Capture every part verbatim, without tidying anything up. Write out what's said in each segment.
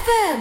F M.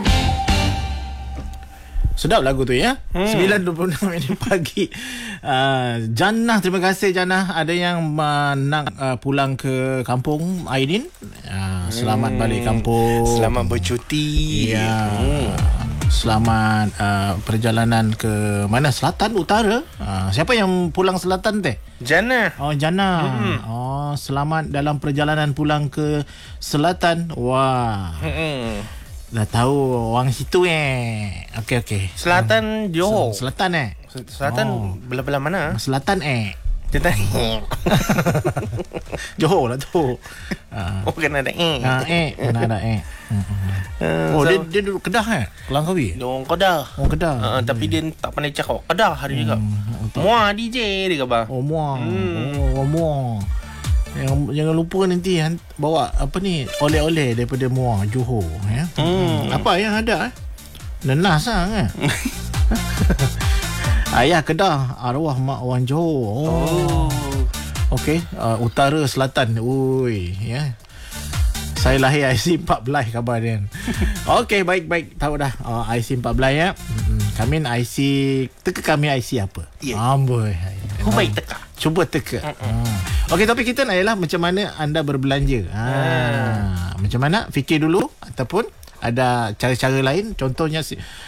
Sedap lagu tu ya. hmm. sembilan dua puluh enam minit pagi. uh, Jannah, terima kasih Jannah. Ada yang uh, nak uh, pulang ke kampung Aidin. uh, Selamat hmm. balik kampung. Selamat bercuti. Ya. hmm. Selamat uh, perjalanan ke mana? Selatan, utara. uh, Siapa yang pulang selatan teh? Jannah. Oh, Jannah. hmm. Oh, selamat dalam perjalanan pulang ke selatan. Wah. hmm. Dah tahu orang situ eh. Okey okey. Selatan Johor. Selatan eh. Selatan oh. belah-belah mana? Selatan eh. Kita Johor lah tu. Uh. Oh, kena ada eh. Ah eh, kena ada eh. Uh, oh, so, dia dia duduk Kedah eh? Kelangkawi. Dong Kedah. Oh, Kedah. Uh, okay. Tapi dia tak pandai cakap Kedah hari juga. Hmm, Muar D J dia kata. Oh, Muar. Hmm. Oh, Muar. Jangan, jangan lupa nanti bawa apa ni oleh-oleh daripada Muar Johor ya. Hmm. Apa yang ada eh? Nenas ah kan. Ayah Kedah, arwah mak orang Johor. Oh. oh. Okey, uh, utara selatan. Ui ya. Saya lahir I C empat belas khabar dia. Okey, baik-baik, tahu dah. Uh, I C empat belas ya. Hmm, kami I C teka kami I C apa? Yeah. Amboi. Kau baik teka. Cuba teka. Hmm. Okey, topik kita ialah macam mana anda berbelanja. Ha, hmm. Macam mana? Fikir dulu ataupun ada cara-cara lain. Contohnya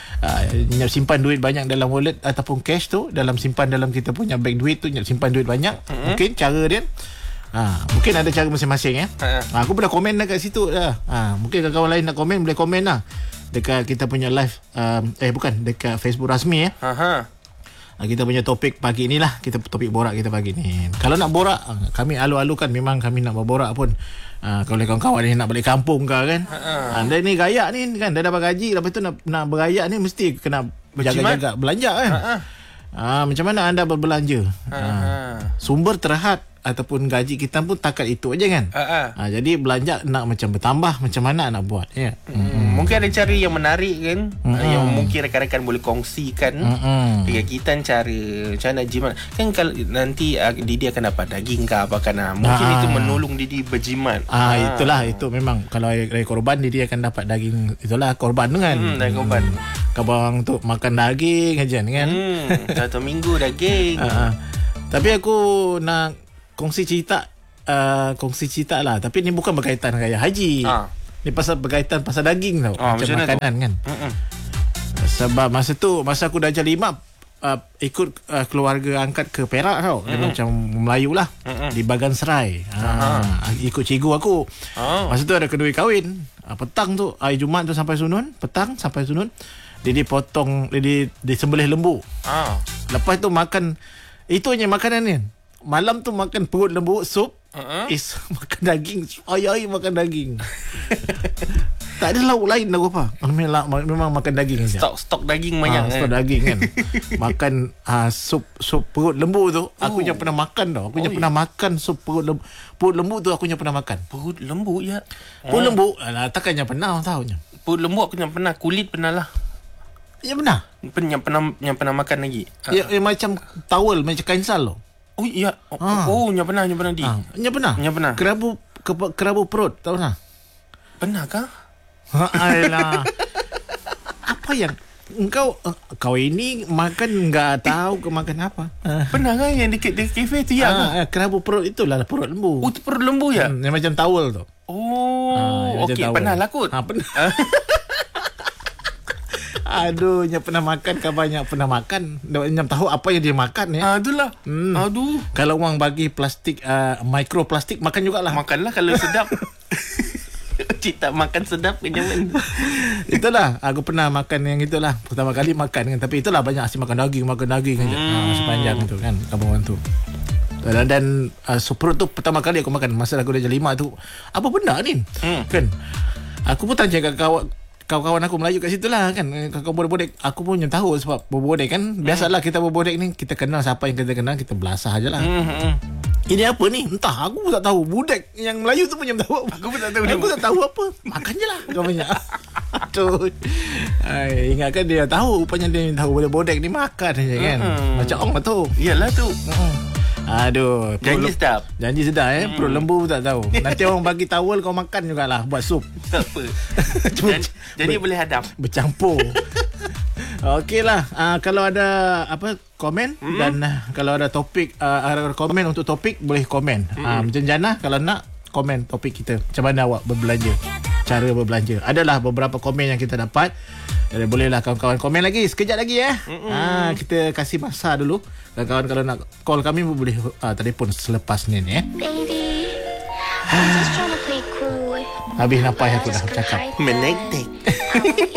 uh, simpan duit banyak dalam wallet ataupun cash tu, dalam simpan dalam kita punya bank duit tu, simpan duit banyak. Hmm. Mungkin cara dia Ha, mungkin ada cara masing-masing ya. Ha, aku pernah komen dekat situ dah. Ha, mungkin kawan-kawan lain nak komen boleh komen lah dekat kita punya live um, eh bukan dekat Facebook rasmi ya. Ha. Ha, kita punya topik pagi ni lah, kita topik borak kita pagi ni. Kalau nak borak, kami alu-alukan memang kami nak berborak pun. Ha, kalau kawan-kawan ni nak balik kampung ke kan. Ha, dia ni gaya ni kan, dah dapat gaji, lepas tu nak nak bergaya ni mesti kena jaga-jaga belanja kan. Ha. Ha, macam mana anda berbelanja? Ha. Ha. Sumber terhad ataupun gaji kita pun takat itu aja kan. Uh-huh. Ha, jadi belanja nak macam bertambah, macam mana nak buat ya. Hmm. Hmm. Mungkin ada cara yang menarik kan, hmm. yang mungkin rakan-rakan boleh kongsikan hmm. dengan kita cara macam nak jimat. Kan kalau nanti uh, Didi akan dapat daging ke apa kan. Mungkin uh-huh. itu menolong Didi berjimat. Ah, uh, itulah itu memang kalau dari korban Didi akan dapat daging, itulah korban kan. Hmm, dari korban. Hmm. Kabang tu makan daging aja kan. Hmm, satu minggu daging. Uh-huh. Tapi aku nak kongsi cerita uh, kongsi cerita lah, tapi ni bukan berkaitan dengan haji. Ha. Ni pasal berkaitan pasal daging tau. Ha, macam makanan tu kan. Mm-mm. Sebab masa tu masa aku dah jadi lima uh, ikut uh, keluarga angkat ke Perak tau. Dia macam Melayu lah. Mm-mm. Di Bagan Serai. Ha, ikut cikgu aku. Ha. Masa tu ada kedua kahwin. Uh, petang tu hari Jumaat tu sampai Sunun, petang sampai Sunun. Dia dipotong, dia disembelih lembu. Ha. Lepas tu makan itu hanya makanan ni. Malam tu makan perut lembu, sup. Uh-huh. Is makan daging. Ayai makan daging. Tak ada lauk lain dah apa. Memang, memang makan daging saja. Stok stok daging banyak. Ha, stok eh. daging kan. Makan uh, sup sup perut lembu tu. Aku yang pernah makan tau. Aku yang oh, pernah iya. makan sup perut lembu. Perut lembu tu aku yang pernah makan. Perut lembu ya. Perut uh. lembu. Alah, takkan yang pernah tahu. Perut lembu aku yang pernah, kulit pernah lah. Yang pernah? Yang pernah yang pernah makan lagi. Ya, yang macam towel, macam kain sal tu. Oh iya. Oh, ha. oh yang pernah, yang pernah di. Ha. Yang pernah? Yang pernah. Kerabu ke, kerabu perut, tahu tak? Pernah kah? Alah. Apa yang engkau uh, kau ini makan enggak tahu ke makan apa? Pernah kan yang dekat dekat kafe tu ya? Ha, kerabu perut itulah perut lembu. Oh, perut lembu ya? Hmm, yang macam towel tu. Oh, ha, okey, pernah lah kot. Ha, pernah. Aduh, yang pernah makan kan banyak pernah makan. Yang tahu apa yang dia makan ya. Ah, itulah. Hmm. Aduh. Kalau orang bagi plastik uh, mikroplastik makan jugalah. Makanlah kalau sedap. Cita makan sedap kenyaman. Itulah, aku pernah makan yang itulah. Pertama kali makan kan, tapi itulah banyak asyik makan daging, makan daging aja. Hmm. Ha, sepanjang tu kan kampung tu. Dan, dan uh, sup tu pertama kali aku makan masa aku dah jadi lima tu. Apa benda ni? Hmm. Kan. Aku pun tanya kat kawan kawan-kawan aku Melayu kat situ lah kan. Kawan bodek, aku pun yang tahu sebab berbodek kan. Biasalah kita berbodek ni, kita kenal siapa yang kita kenal, kita belasah je lah. Hmm. Ini apa ni? Entah, aku pun tak tahu. Budak yang Melayu tu pun yang tahu. Aku pun tak tahu. Aku tak tahu apa. Makan je lah. Kau banyak. Aduh. Ay, ingatkan dia tahu. Rupanya dia tahu bodek ni makan je kan. Hmm. Macam orang tu. Iyalah tu. Hmm. Aduh, Janji perut- sedap. Janji sedap eh. Perut lembu pun tak tahu. Nanti orang bagi towel kau makan jugalah buat sup. Tak apa. Jan- Jadi boleh hadam. Bercampur. Okeylah. Uh, kalau ada apa komen mm-hmm. dan uh, kalau ada topik uh, ada komen untuk topik boleh komen. Mm-hmm. Uh, macam Jana kalau nak komen topik kita. Macam mana awak berbelanja? Cara berbelanja. Adalah beberapa komen yang kita dapat. Jadi bolehlah kawan-kawan komen lagi sekejap lagi eh. Ah, kita kasih masa dulu. Kawan-kawan kalau nak call kami pun boleh uh, telefon selepas ni eh. Baby, I'm just trying to play cool. Habis napai aku dah cakap. Menektek.